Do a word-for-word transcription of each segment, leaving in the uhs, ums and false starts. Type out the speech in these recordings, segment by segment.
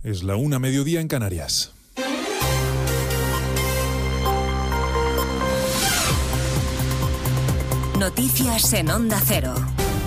Es la una, mediodía en Canarias. Noticias en Onda Cero.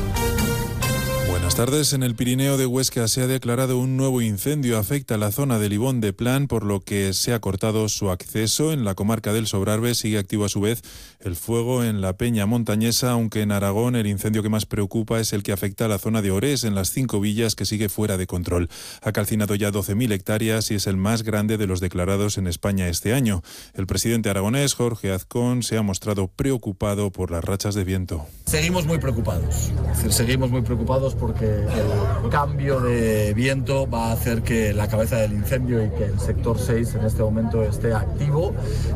Buenas tardes. En el Pirineo de Huesca se ha declarado un nuevo incendio. Afecta a la zona de Libón de Plan, por lo que se ha cortado su acceso. En la comarca del Sobrarbe sigue activo a su vez el fuego en la Peña Montañesa, aunque en Aragón el incendio que más preocupa es el que afecta a la zona de Orés, en las cinco villas, que sigue fuera de control. Ha calcinado ya doce mil hectáreas y es el más grande de los declarados en España este año. El presidente aragonés, Jorge Azcón, se ha mostrado preocupado por las rachas de viento. Seguimos muy preocupados. Es decir, seguimos muy preocupados porque el cambio de viento va a hacer que la cabeza del incendio y que el sector seis en este momento esté activo,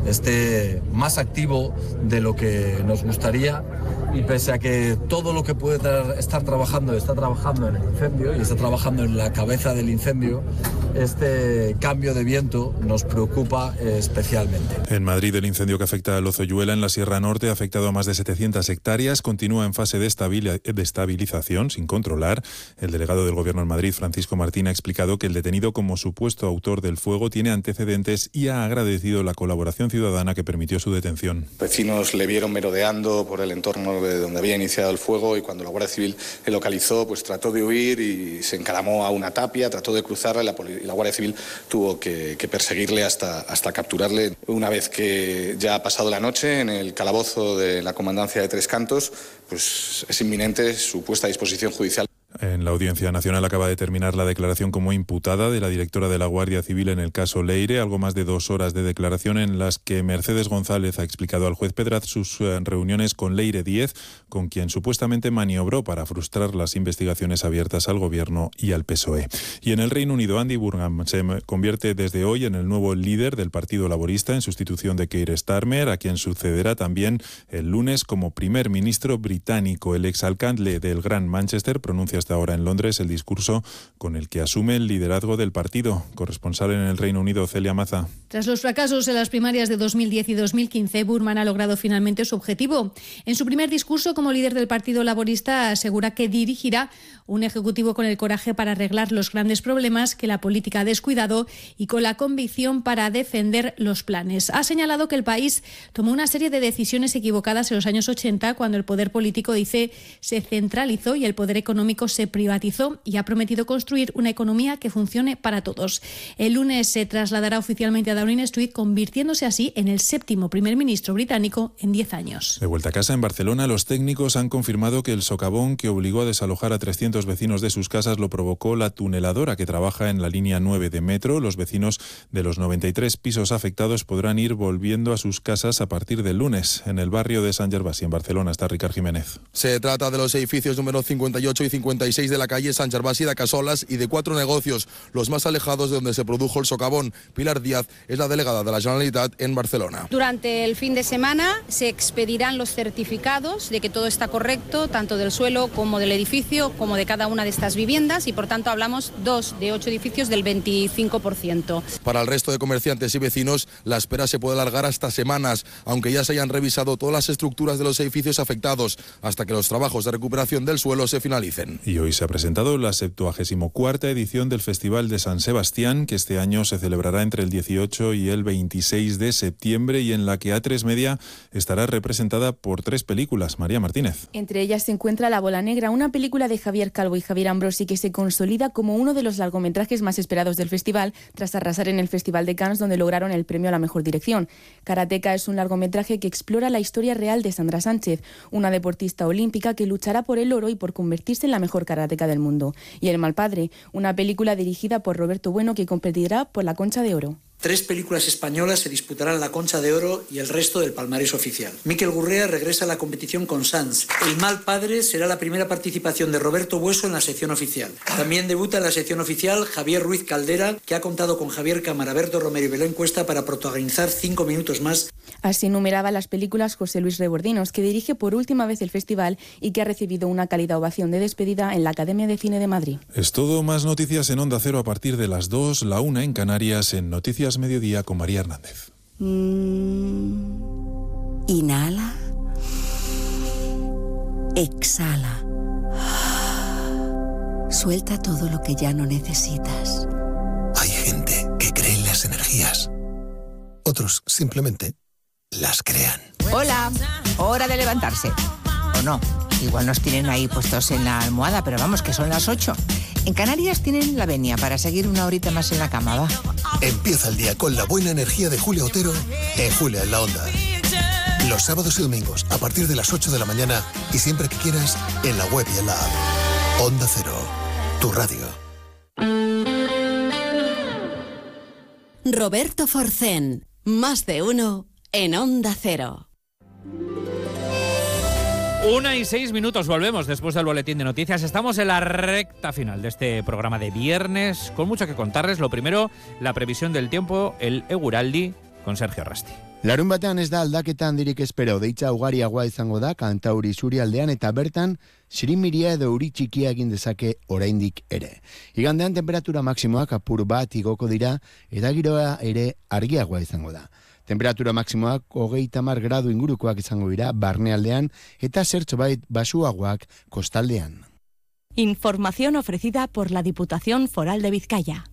esté más activo de lo que nos gustaría, y pese a que todo lo que puede estar trabajando está trabajando en el incendio y está trabajando en la cabeza del incendio, este cambio de viento nos preocupa especialmente. En Madrid, el incendio que afecta a Lozoyuela, en la Sierra Norte, ha afectado a más de setecientas hectáreas, continúa en fase de estabilización sin controlar. El delegado del Gobierno en Madrid, Francisco Martín, ha explicado que el detenido como supuesto autor del fuego tiene antecedentes y ha agradecido la colaboración ciudadana que permitió su detención. Vecinos le vieron merodeando por el entorno de donde había iniciado el fuego, y cuando la Guardia Civil le localizó, pues trató de huir y se encaramó a una tapia, trató de cruzarla y la, poli- la Guardia Civil tuvo que, que perseguirle hasta, hasta capturarle. Una vez que ya ha pasado la noche en el calabozo de la Comandancia de Tres Cantos, pues es inminente su puesta a disposición judicial. En la Audiencia Nacional acaba de terminar la declaración como imputada de la directora de la Guardia Civil en el caso Leire, algo más de dos horas de declaración en las que Mercedes González ha explicado al juez Pedraz sus eh, reuniones con Leire Díez, con quien supuestamente maniobró para frustrar las investigaciones abiertas al Gobierno y al P S O E. Y en el Reino Unido, Andy Burnham se convierte desde hoy en el nuevo líder del Partido Laborista, en sustitución de Keir Starmer, a quien sucederá también el lunes como primer ministro británico. El exalcalde del Gran Manchester pronuncia hasta ahora en Londres el discurso con el que asume el liderazgo del partido. Corresponsal en el Reino Unido, Celia Maza. Tras los fracasos en las primarias de dos mil diez y dos mil quince, Burman ha logrado finalmente su objetivo. En su primer discurso como líder del Partido Laborista asegura que dirigirá un ejecutivo con el coraje para arreglar los grandes problemas que la política ha descuidado y con la convicción para defender los planes. Ha señalado que el país tomó una serie de decisiones equivocadas en los años ochenta, cuando el poder político, dice, se centralizó y el poder económico se privatizó, y ha prometido construir una economía que funcione para todos. El lunes se trasladará oficialmente a Downing Street, convirtiéndose así en el séptimo primer ministro británico en diez años. De vuelta a casa, en Barcelona, los técnicos han confirmado que el socavón que obligó a desalojar a trescientos vecinos de sus casas lo provocó la tuneladora que trabaja en la línea nueve de metro. Los vecinos de los noventa y tres pisos afectados podrán ir volviendo a sus casas a partir del lunes. En el barrio de Sant Gervasi, en Barcelona, está Ricard Jiménez. Se trata de los edificios número cincuenta y ocho y cincuenta y seis de la calle Sant Gervasi de Casolas y de cuatro negocios, los más alejados de donde se produjo el socavón. Pilar Díaz es la delegada de la Generalitat en Barcelona. Durante el fin de semana se expedirán los certificados de que todo está correcto, tanto del suelo como del edificio, como de cada una de estas viviendas, y por tanto hablamos dos de ocho edificios del veinticinco por ciento. Para el resto de comerciantes y vecinos, la espera se puede alargar hasta semanas, aunque ya se hayan revisado todas las estructuras de los edificios afectados, hasta que los trabajos de recuperación del suelo se finalicen. Y hoy se ha presentado la septuagésima cuarta edición del Festival de San Sebastián, que este año se celebrará entre el dieciocho y el veintiséis de septiembre, y en la que A tres Media estará representada por tres películas. María Martínez. Entre ellas se encuentra La Bola Negra, una película de Javier Calvo y Javier Ambrosi que se consolida como uno de los largometrajes más esperados del festival, tras arrasar en el Festival de Cannes, donde lograron el premio a la mejor dirección. Karateka es un largometraje que explora la historia real de Sandra Sánchez, una deportista olímpica que luchará por el oro y por convertirse en la mejor karateca del mundo. Y El mal padre, una película dirigida por Roberto Bueno que competirá por la Concha de Oro. Tres películas españolas se disputarán la Concha de Oro y el resto del palmarés oficial. Miquel Gurrea regresa a la competición con Sans. El mal padre será la primera participación de Roberto Bueso en la sección oficial. También debuta en la sección oficial Javier Ruiz Caldera, que ha contado con Javier Cámara, Berto Romero y Belén Cuesta para protagonizar cinco minutos más. Así enumeraba las películas José Luis Rebordinos, que dirige por última vez el festival y que ha recibido una cálida ovación de despedida en la Academia de Cine de Madrid. Es todo. Más noticias en Onda Cero a partir de las dos, la una en Canarias, en Noticias Mediodía con María Hernández. Mm, inhala. Exhala. Suelta todo lo que ya no necesitas. Hay energías. Otros simplemente las crean. Hola, hora de levantarse. O no, igual nos tienen ahí puestos en la almohada, pero vamos, que son las ocho. En Canarias tienen la venia para seguir una horita más en la cama, va. Empieza el día con la buena energía de Julia Otero en Julia en la Onda. Los sábados y domingos a partir de las ocho de la mañana y siempre que quieras en la web y en la app. Onda Cero, tu radio. Roberto Forcén, más de uno en Onda Cero. Una y seis minutos, volvemos después del boletín de noticias. Estamos en la recta final de este programa de viernes, con mucho que contarles. Lo primero, la previsión del tiempo, el Eguraldi, con Sergio Rasti. Larun batean ez da aldaketa handirik espero, deitza ugariagoa izango da kantauri isurialdean eta bertan sirimiria edo euri txikia egin dezake oraindik ere. Igandean temperatura maksimoak apur bat igoko dira eta giroa ere argiagoa izango da. Temperatura maksimoak hogeita hamar gradu ingurukoak izango dira barnealdean eta zertxobait basuagoak kostaldean. Información ofrecida por la Diputación Foral de Vizcaya.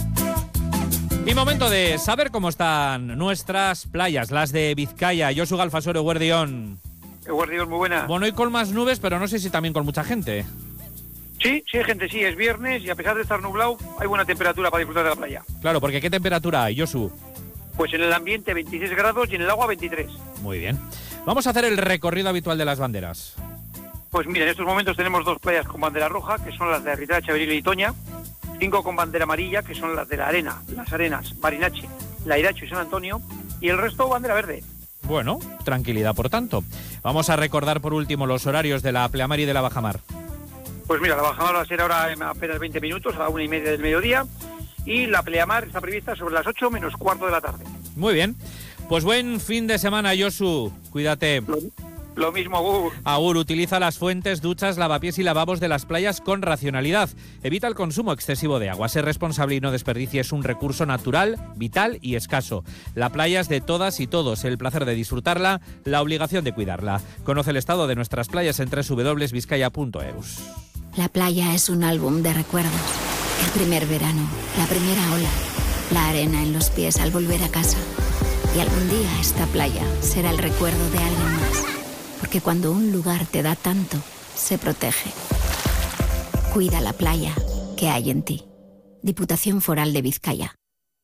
Y momento de saber cómo están nuestras playas, las de Vizcaya. Josu Galfasoro, Eguerdión. Eguerdión, muy buena. Bueno, hoy con más nubes, pero no sé si también con mucha gente. Sí, sí hay gente, sí, es viernes y a pesar de estar nublado, hay buena temperatura para disfrutar de la playa. Claro, porque ¿qué temperatura hay, Josu? Pues en el ambiente veintiséis grados y en el agua veintitrés. Muy bien. Vamos a hacer el recorrido habitual de las banderas. Pues mira, en estos momentos tenemos dos playas con bandera roja, que son las de Arritada, Chaveril y Itoña. Cinco con bandera amarilla, que son las de La Arena, Las Arenas, Barinache, La Iracho y San Antonio. Y el resto bandera verde. Bueno, tranquilidad por tanto. Vamos a recordar por último los horarios de la pleamar y de la bajamar. Pues mira, la bajamar va a ser ahora en apenas veinte minutos, a la una y media del mediodía. Y la pleamar está prevista sobre las ocho menos cuarto de la tarde. Muy bien. Pues buen fin de semana, Josu. Cuídate. Lo, lo mismo, Agur. Agur, utiliza las fuentes, duchas, lavapiés y lavabos de las playas con racionalidad. Evita el consumo excesivo de agua. Sé responsable y no desperdicies un recurso natural, vital y escaso. La playa es de todas y todos. El placer de disfrutarla, la obligación de cuidarla. Conoce el estado de nuestras playas en doble u doble u doble u punto vizcaya punto eus. La playa es un álbum de recuerdos. El primer verano, la primera ola, la arena en los pies al volver a casa. Y algún día esta playa será el recuerdo de alguien más. Porque cuando un lugar te da tanto, se protege. Cuida la playa que hay en ti. Diputación Foral de Vizcaya.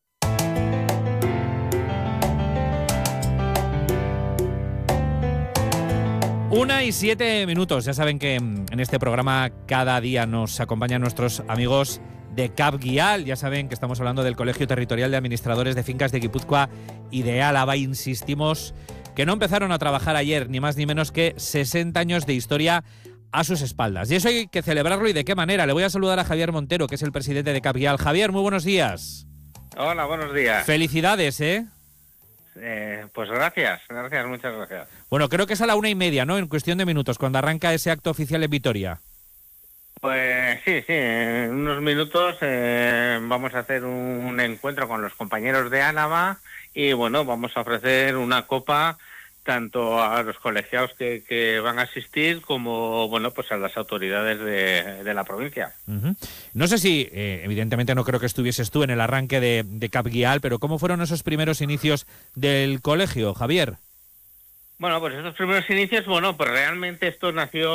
Una y siete minutos. Ya saben que en este programa cada día nos acompañan nuestros amigos de Capguial. Ya saben que estamos hablando del Colegio Territorial de Administradores de Fincas de Guipúzcoa y de Álava. Insistimos que no empezaron a trabajar ayer, ni más ni menos que sesenta años de historia a sus espaldas. Y eso hay que celebrarlo, y de qué manera. Le voy a saludar a Javier Montero, que es el presidente de Capguial. Javier, muy buenos días. Hola, buenos días. Felicidades, ¿eh? Eh, pues gracias, gracias, muchas gracias. Bueno, creo que es a la una y media, ¿no? En cuestión de minutos, cuando arranca ese acto oficial en Vitoria. Pues sí, sí, en unos minutos eh, vamos a hacer un encuentro con los compañeros de Álava y bueno, vamos a ofrecer una copa tanto a los colegiados que, que van a asistir como bueno, pues a las autoridades de, de la provincia. Uh-huh. No sé si, eh, evidentemente no creo que estuvieses tú en el arranque de, de Capguial, pero ¿cómo fueron esos primeros inicios del colegio, Javier? Bueno, pues esos primeros inicios, bueno, pues realmente esto nació